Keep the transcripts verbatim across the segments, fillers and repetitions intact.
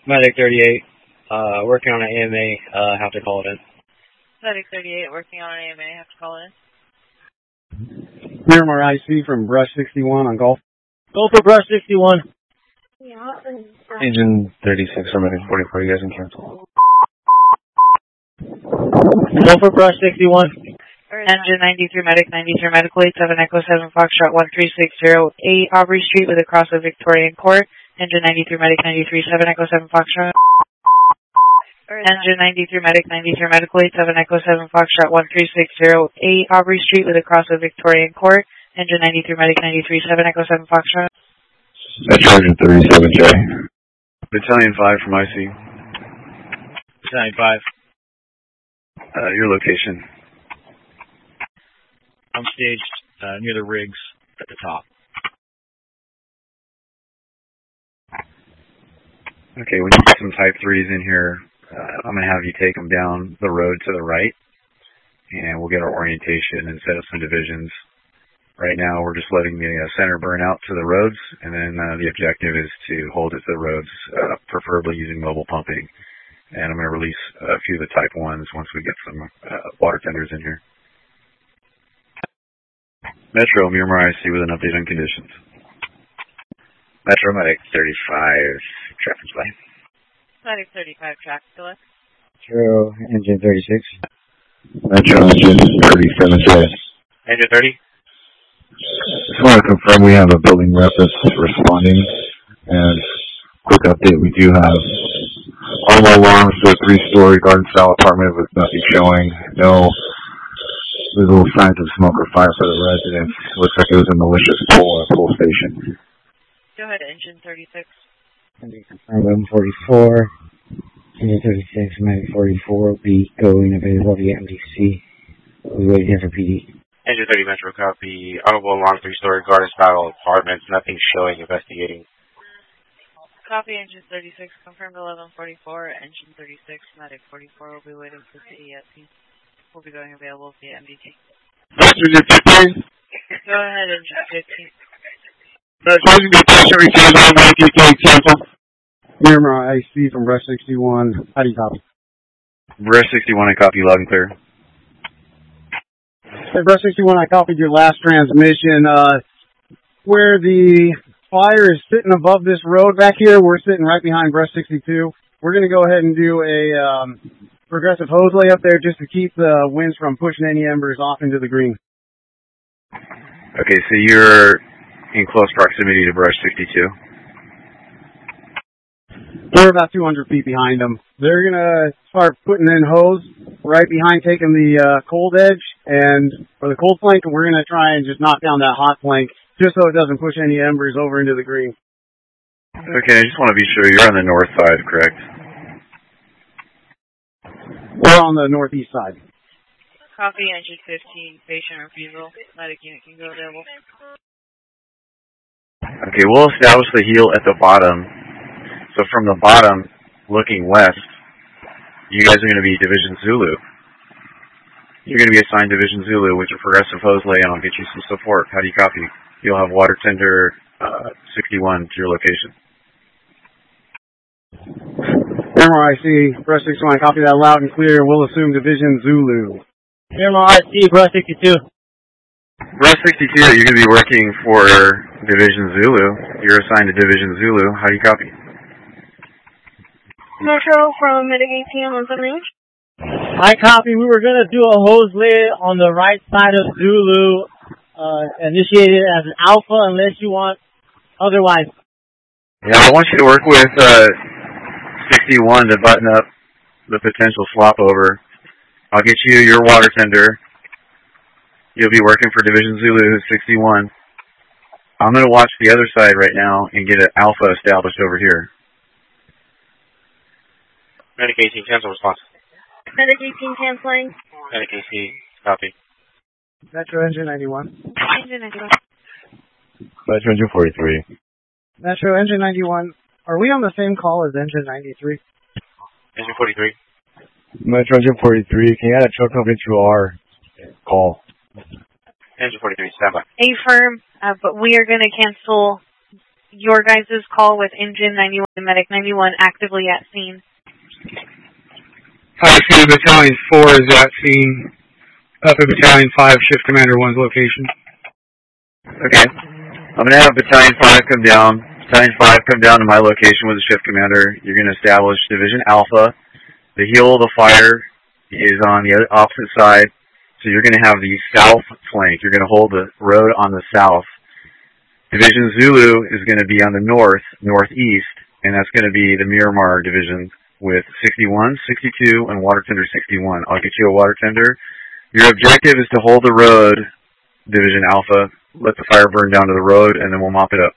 Medic thirty-eight, uh, working on an A M A, uh, have to call it in. Medic thirty-eight, working on an A M A, have to call it in. Miramar I C from Brush sixty-one on Gulf. Go for Brush sixty-one. Engine thirty-six or Medic forty-four, you guys can cancel. Go for Brush sixty-one. Engine ninety-three, Medic ninety-three, Medical eight seven, Echo seven, Foxtrot one three six zero eight, Aubrey Street with a cross of Victorian Court. Engine ninety-three, Medic ninety-three, seven, Echo seven, Foxtrot. Engine ninety-three, Medic ninety-three, Medical eight seven, Echo seven, Foxtrot one three six zero eight, Aubrey Street with a cross of Victorian Court. Engine ninety-three, Medic ninety-three, seven, Echo seven, Foxtrot. Metro Engine thirty-seven J. Battalion five from I C. Battalion five. Uh, your location. I'm staged uh, near the rigs at the top. Okay, when you get some Type threes in here, uh, I'm going to have you take them down the road to the right, and we'll get our orientation and set up some divisions. Right now, we're just letting the uh, center burn out to the roads, and then uh, the objective is to hold it to the roads, uh, preferably using mobile pumping. And I'm going to release a few of the Type ones once we get some uh, water tenders in here. Metro, Miramar I C with an update on conditions. Metro Medic thirty-five, traffic delay. Medic thirty-five, traffic delay. Metro Engine thirty-six. Metro Engine thirty-seven J. Engine thirty? Just want to confirm we have a building rep that's responding. And quick update, we do have all our alarms for a three-story garden-style apartment with nothing showing. No visible signs of smoke or fire for the residents. Looks like it was a malicious pull at a pull station. Go ahead, Engine thirty-six. Engine eleven forty-four. Engine thirty-six, Medic forty-four will be going available via M D C. We'll be waiting here for P D. Engine thirty Metro, copy. Audible along three-story garden-style apartments, nothing showing, investigating. Copy, Engine thirty-six, confirmed eleven forty-four. Engine thirty-six, Medic forty-four will be waiting for the E S P. Will be going available via M D T. Engine fifteen. Go ahead, Engine fifteen. Miramar I C from Brush sixty-one. How do you copy? Brush sixty-one, I copy loud and clear. Hey, Brush sixty-one, I copied your last transmission. Uh, where the fire is sitting above this road back here, we're sitting right behind Brush sixty-two. We're going to go ahead and do a um, progressive hose lay up there just to keep the winds from pushing any embers off into the green. Okay, so you're in close proximity to Brush sixty-two. We're about two hundred feet behind them. They're going to start putting in hose right behind taking the uh, cold edge and or the cold flank, and we're going to try and just knock down that hot flank just so it doesn't push any embers over into the green. Okay, I just want to be sure you're on the north side, correct? We're on the northeast side. Copy, Engine fifteen, patient refusal. Medic unit can go available. Okay, we'll establish the heel at the bottom. So from the bottom, looking west, you guys are going to be Division Zulu. You're going to be assigned Division Zulu with your progressive hose lay, and I'll get you some support. How do you copy? You'll have water tender uh, sixty-one to your location. Miramar I C, Brush sixty-one, copy that loud and clear. We'll assume Division Zulu. Miramar I C, Brush sixty-two. Brush sixty-two, you're going to be working for Division Zulu. You're assigned to Division Zulu. How do you copy? Metro from Medic eighteen on seven H. I copy. We were going to do a hose lay on the right side of Zulu, uh, initiated as an alpha unless you want otherwise. Yeah, I want you to work with uh, sixty-one to button up the potential swap over. I'll get you your water tender. You'll be working for Division Zulu sixty-one. I'm going to watch the other side right now and get an alpha established over here. Medic eighteen, cancel response. Medic eighteen canceling. Medic eighteen, copy. Metro Engine ninety-one. Engine ninety-one. Metro Engine forty-three. Metro Engine ninety-one. Are we on the same call as Engine ninety-three? Engine forty-three. Metro Engine forty-three, can you add a truck company to our call? Engine forty-three, stand by. A firm, uh, but we are going to cancel your guys' call with Engine ninety-one and Medic ninety-one actively at scene. I see Battalion four is at scene. Up at Battalion five, Shift Commander one's location. Okay. I'm going to have Battalion five come down. Battalion five come down to my location with the Shift Commander. You're going to establish Division Alpha. The heel of the fire is on the other, opposite side. So you're going to have the south flank. You're going to hold the road on the south. Division Zulu is going to be on the north, northeast, and that's going to be the Miramar Division with sixty-one, sixty-two, and Water Tender sixty-one. I'll get you a Water Tender. Your objective is to hold the road, Division Alpha, let the fire burn down to the road, and then we'll mop it up.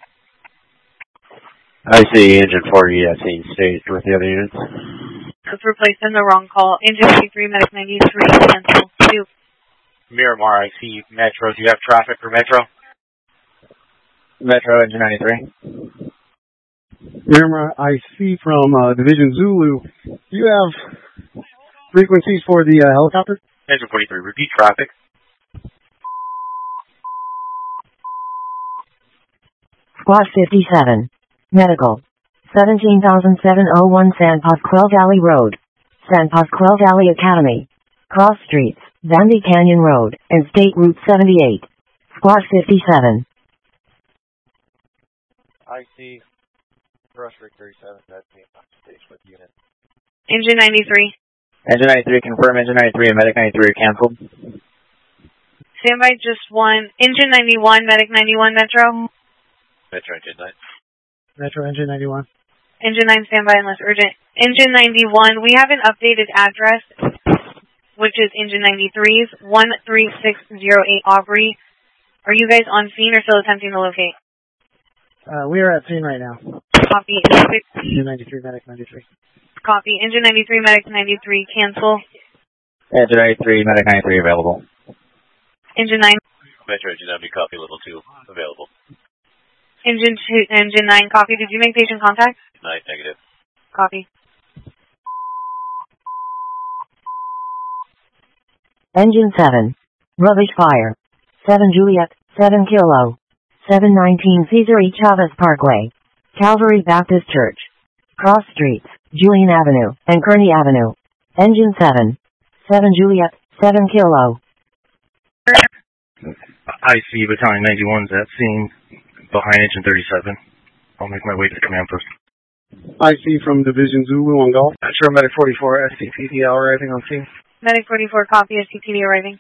I see Engine forty at scene staged with the other units. Let's replace in the wrong call. Engine ninety-three, Medic ninety-three, cancel. Two. Miramar, I see Metro. Do you have traffic for Metro? Metro, Engine ninety-three. Miramar, I see from uh, Division Zulu. Do you have frequencies for the uh, helicopter? Engine forty-three, repeat traffic. Squad fifty-seven. Medical. seventeen thousand seven hundred one San Pasqual Valley Road. San Pasqual Valley Academy. Cross Streets, Vandy Canyon Road, and State Route seventy-eight. Squad fifty-seven. I see Brushwick thirty-seven, that's me, stage with unit. Engine ninety-three. Engine ninety-three, confirm Engine ninety-three and Medic ninety-three are canceled. Standby just one. Engine ninety-one, Medic ninety-one, Metro. Metro, Engine nine. Metro, Engine ninety-one. Engine nine, standby unless urgent. Engine ninety-one, we have an updated address, which is Engine ninety-three's, one three six zero eight Aubrey. Are you guys on scene or still attempting to locate? Uh, we are at scene right now. Copy. Engine ninety-three, Medic ninety-three. Copy. Engine ninety-three, Medic ninety-three, cancel. Engine ninety-three, Medic ninety-three available. Engine nine. Metro, Engine nine, copy, level two, available. Engine two, Engine nine, copy. Did you make patient contact? Nine, negative. Copy. Engine seven. Rubbish fire. seven Juliet, seven Kilo. seven nineteen Cesar E. Chavez Parkway. Calvary Baptist Church. Cross Streets, Julian Avenue, and Kearney Avenue. Engine seven. seven Juliet, seven Kilo. I see Battalion ninety-one's at scene behind Engine thirty-seven. I'll make my way to the command post. I see from Division Zulu on Golf. Sure, Medic forty-four, S C P D L arriving on scene. Medic forty-four, copy. S C P D arriving.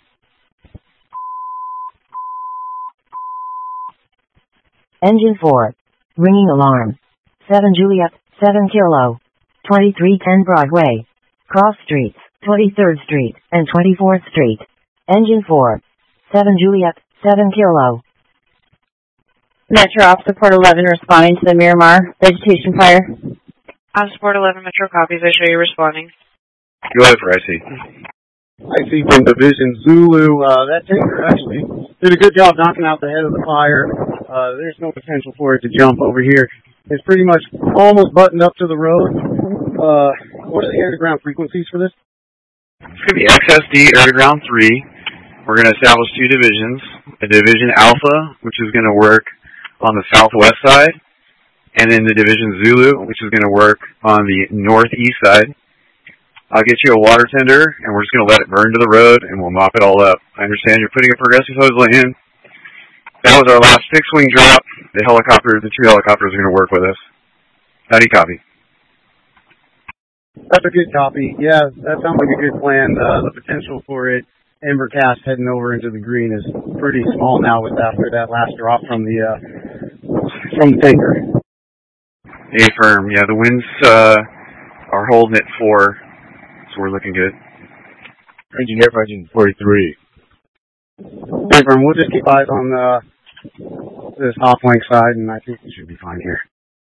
Engine four. Ringing alarm. seven Juliet, seven Kilo. twenty-three ten Broadway. Cross Streets, twenty-third Street, and twenty-fourth Street. Engine four. seven Juliet, seven Kilo. Metro Op Support eleven responding to the Miramar vegetation fire. Op Support eleven, Metro copies. I show you responding. Go ahead for I C. I see from Division Zulu, uh, that tanker actually did a good job knocking out the head of the fire. Uh, there's no potential for it to jump over here. It's pretty much almost buttoned up to the road. Uh, what are the air-to-ground frequencies for this? It's going to be X S D air to ground three. We're going to establish two divisions. A division Alpha, which is going to work on the southwest side, and then the division Zulu, which is going to work on the northeast side. I'll get you a water tender, and we're just going to let it burn to the road, and we'll mop it all up. I understand you're putting a progressive hose line in. That was our last fixed-wing drop. The helicopter, the two helicopters are going to work with us. How do you copy? That's a good copy. Yeah, that sounds like a good plan. Uh, the potential for it, Embercast heading over into the green, is pretty small now with after that last drop from the uh, from the tanker. A firm. Yeah, the winds uh, are holding at four, so we're looking good. Engineer for Engine forty-three. A firm. We'll just keep eyes on uh, this hop link side, and I think we should be fine here.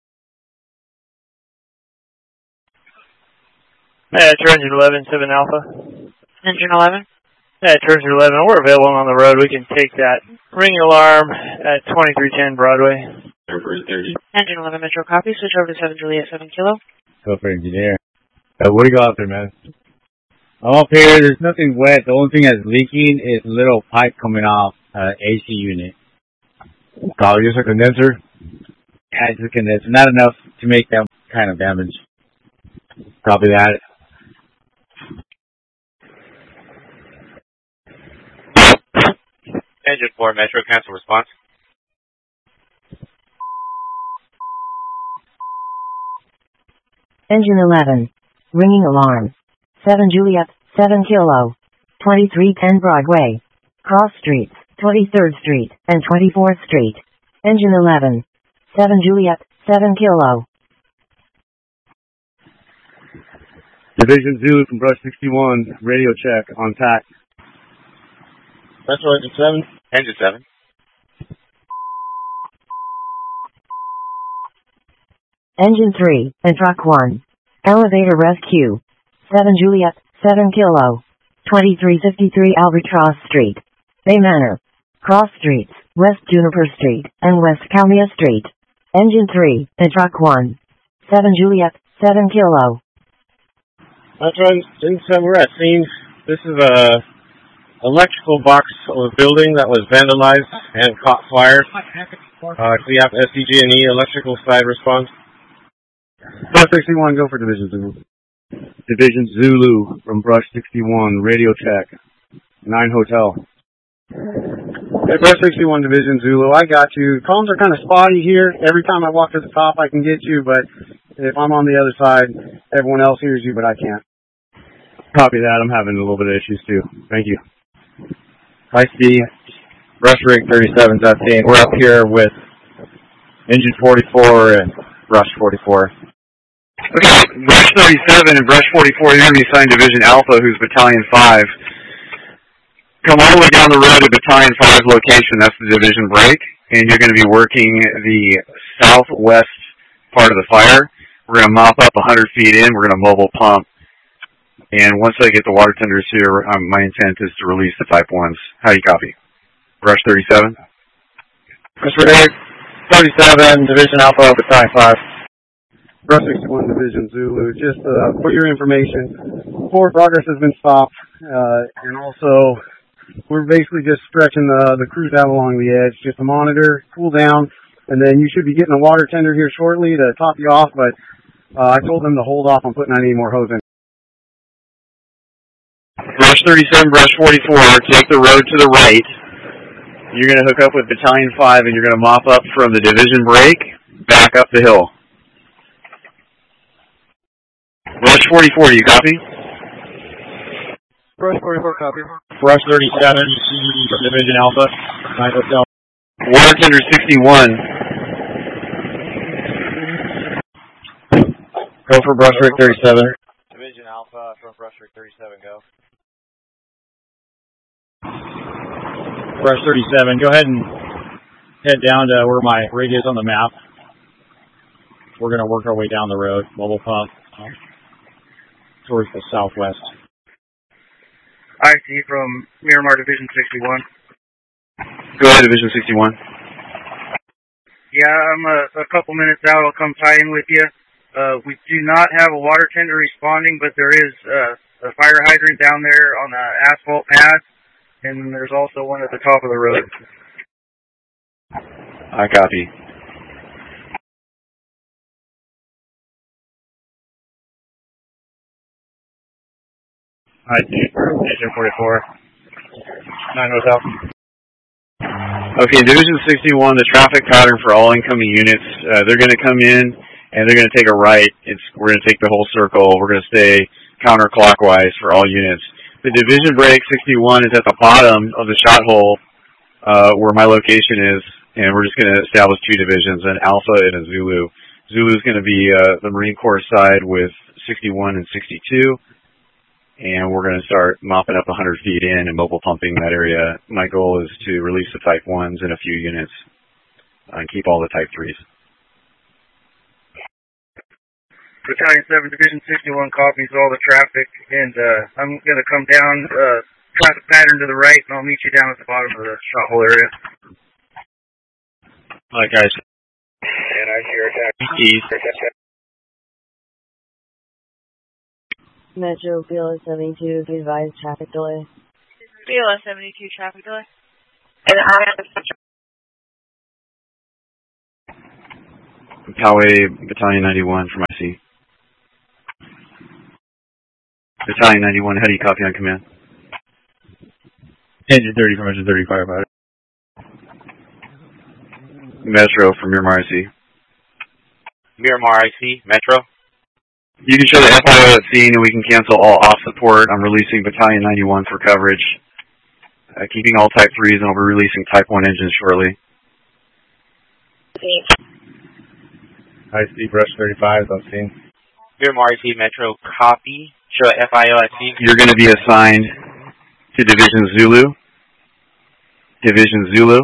Yeah, Engine eleven, seven Alpha. Engine eleven. Yeah, Engine eleven. We're available on the road. We can take that ringing alarm at twenty-three ten Broadway. Engine eleven, Metro copy. Switch over to seven Juliet, seven Kilo. Go for engineer. Uh, what do you got up there, man? I'm up here. There's nothing wet. The only thing that's leaking is a little pipe coming off uh, A C unit. Copy, just a condenser. Yeah, it's, looking, it's not enough to make that kind of damage. Copy that. Engine four, Metro, cancel response. Engine eleven. Ringing alarm. seven Juliet, seven Kilo. twenty-three ten Broadway. Cross Streets, twenty-third Street, and twenty-fourth Street. Engine eleven. seven Juliet, seven Kilo. Division Zulu from Brush sixty-one, radio check, on tack. Metro Engine seven. Engine seven. Engine three, and Truck one. Elevator rescue. seven Juliet, seven Kilo. twenty-three fifty-three Albatross Street. Bay Manor. Cross Streets, West Juniper Street, and West Calmia Street. Engine three, and Truck one. seven Juliet, seven Kilo. Metro Engine seven, we're at scene. This is a electrical box of a building that was vandalized and caught fire. Uh, we have S D G and E electrical side response. Brush sixty-one, go for Division Zulu. Division Zulu from Brush sixty-one, radio check. nine Hotel. Hey, Brush sixty-one, Division Zulu, I got you. Comms are kind of spotty here. Every time I walk to the top, I can get you, but if I'm on the other side, everyone else hears you, but I can't. Copy that. I'm having a little bit of issues, too. Thank you. Hi, Steve. Brush Rig thirty-seven's at scene. We're up here with Engine forty-four and Brush forty-four. Okay, Brush thirty-seven and Brush forty-four, you're going to be assigned Division Alpha, who's Battalion five. Come all the way down the road to Battalion five's location, that's the division break, and you're going to be working the southwest part of the fire. We're going to mop up one hundred feet in, we're going to mobile pump, and once I get the water tenders here, um, my intent is to release the Type ones. How do you copy? Brush thirty-seven? Brush thirty-seven, Division Alpha, Battalion five. Brush sixty-one, Division Zulu, just uh, for your information, forward progress has been stopped, uh, and also we're basically just stretching the, the crews out along the edge, just to monitor, cool down, and then you should be getting a water tender here shortly to top you off, but uh, I told them to hold off on putting any more hose in. Brush thirty-seven, Brush forty-four, take the road to the right. You're going to hook up with Battalion five, and you're going to mop up from the division break back up the hill. Brush forty-four, do you copy? Brush forty-four, copy. Brush thirty-seven, Division Alpha, nine Hotel. Water tender sixty-one. Go for Brush Rig thirty-seven. Division Alpha from Brush Rig thirty-seven, go. Brush thirty-seven, go ahead and head down to where my rig is on the map. We're going to work our way down the road, mobile pump, uh, towards the southwest. I see from Miramar Division sixty-one. Go ahead, Division sixty-one. Yeah, I'm a, a couple minutes out. I'll come tie in with you. Uh, we do not have a water tender responding, but there is uh, a fire hydrant down there on the asphalt pad, and there's also one at the top of the road. I copy. Hi, Agent forty-four. nine Hotel. Okay, Division sixty-one, the traffic pattern for all incoming units, uh, they're going to come in and they're going to take a right. It's We're going to take the whole circle. We're going to stay counterclockwise for all units. The division break sixty-one is at the bottom of the shot hole uh, where my location is, and we're just going to establish two divisions, an Alpha and a Zulu. Zulu is going to be uh, the Marine Corps side with sixty-one and sixty-two. And we're going to start mopping up one hundred feet in and mobile pumping that area. My goal is to release the Type ones in a few units uh, and keep all the Type threes. Battalion seven, Division sixty-one copies all the traffic, and uh, I'm going to come down uh, traffic pattern to the right, and I'll meet you down at the bottom of the shot hole area. All right, guys. And I hear attack. East. Metro B L S seventy-two, advise traffic delay. B L S seventy-two, traffic delay. Poway, Battalion ninety-one from I C. Battalion ninety-one, how do you copy on command? Engine thirty from Engine thirty, firefighter. Metro from Miramar I C. Miramar I C, Metro. You can show the F I O at scene and we can cancel all off support. I'm releasing Battalion ninety-one for coverage. Uh, keeping all Type threes, and I'll be releasing Type one engines shortly. I C, Brush thirty-five, on scene. Miramar I C, Metro, copy. Show F I O at scene. You're going to be assigned to Division Zulu. Division Zulu.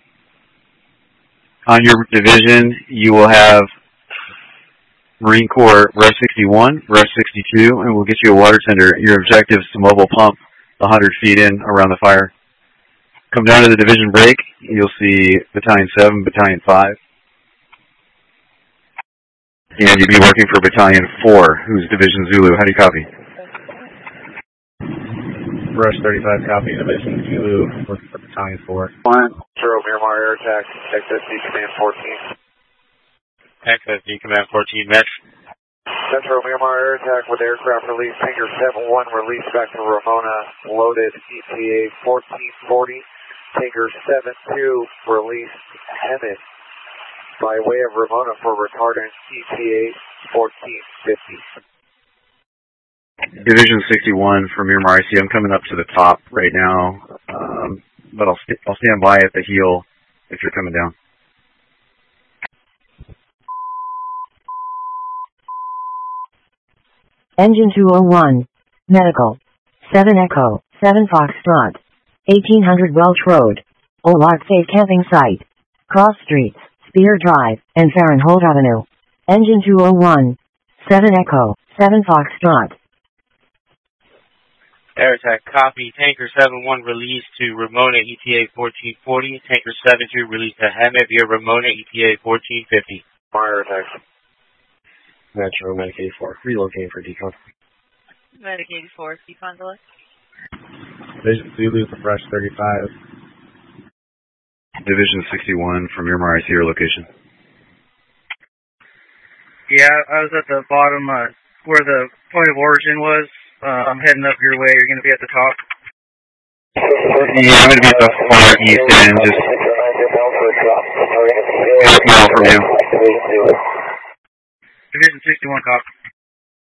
On your division, you will have Marine Corps Rush sixty-one, Rush sixty-two, and we'll get you a water tender. Your objective is to mobile pump one hundred feet in around the fire. Come down to the division break. You'll see Battalion seven, Battalion five. And you'll be working for Battalion four, who's Division Zulu. How do you copy? Rush thirty-five, copy. Division Zulu, working for Battalion four. One, zero, Miramar Air Attack, X S D Command fourteen. X S D Command fourteen, Metro. Metro, Miramar Air Attack with aircraft release. Tanker seven one, release back to Ramona, loaded E T A fourteen forty. Tanker seven two, released Hemet by way of Ramona for retardant E T A fourteen fifty. Division sixty-one from Miramar I C. I'm coming up to the top right now, um, but I'll, st I'll stand by at the heel if you're coming down. Engine two oh one. Medical. seven Echo, seven Foxtrot. eighteen hundred Welch Road. Olak Safe Camping Site. Cross Streets, Spear Drive, and Fahrenholt Avenue. Engine two oh one. seven Echo, seven Foxtrot. Air Attack, copy. Tanker seven one released to Ramona E T A fourteen forty. Tanker seven two released to Hemet via Ramona E T A fourteen fifty. Air Attack. Metro, Medic eighty-four. Relocating for decon. Medic eighty-four, decon delay. Division Zulu for Brush thirty-five. Division sixty-one from Miramar I C, your location. Yeah, I was at the bottom uh, where the point of origin was. Uh, I'm heading up your way. You're going to be at the top. Yeah, I'm going to be at the far east end, just half mile from you. Division sixty-one, copy.